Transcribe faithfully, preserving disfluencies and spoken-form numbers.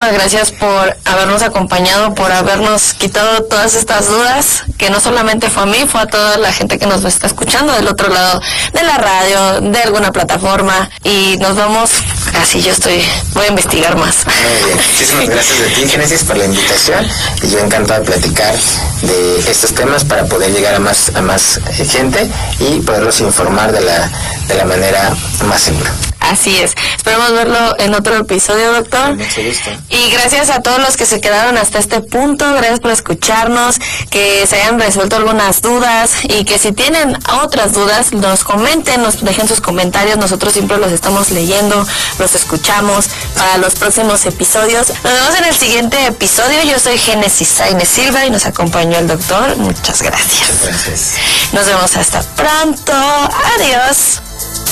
muchísimas gracias por habernos acompañado, por habernos quitado todas estas dudas, que no solamente fue a mí, fue a toda la gente que nos está escuchando del otro lado de la radio, de alguna plataforma, y nos vamos, así yo estoy, voy a investigar más. Muy bien, muchísimas gracias a ti, Génesis, por la invitación, y yo encantado de platicar de estos temas para poder llegar a más a más gente y poderlos informar de la de la manera más segura. Así es. Esperemos verlo en otro episodio, doctor. Con mucho gusto. Y gracias a todos los que se quedaron hasta este punto. Gracias por escucharnos, que se hayan resuelto algunas dudas y que si tienen otras dudas, nos comenten, nos dejen sus comentarios. Nosotros siempre los estamos leyendo, los escuchamos para los próximos episodios. Nos vemos en el siguiente episodio. Yo soy Génesis Sainz Silva y nos acompañó el doctor. Muchas gracias. Muchas gracias. Nos vemos hasta pronto. Adiós.